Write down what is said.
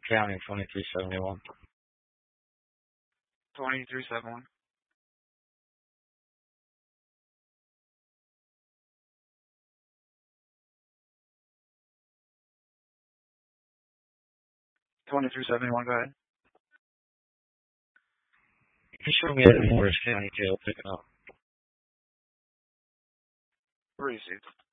County 2371. 2371. 2371, go ahead. You can show me that Morris County Jail picking up. Received.